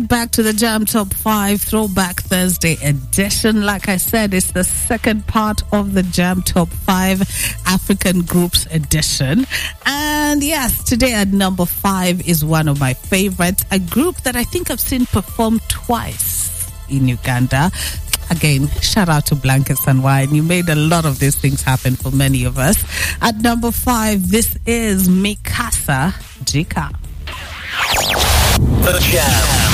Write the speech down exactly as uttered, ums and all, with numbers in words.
Back to the Jam Top five Throwback Thursday edition. Like I said, it's the second part of the Jam Top five African Groups edition. And yes, today at number five is one of my favorites, a group that I think I've seen perform twice in Uganda. Again, shout out to Blankets and Wine. You made a lot of these things happen for many of us. At number five, this is Mikasa Jika. The Jam.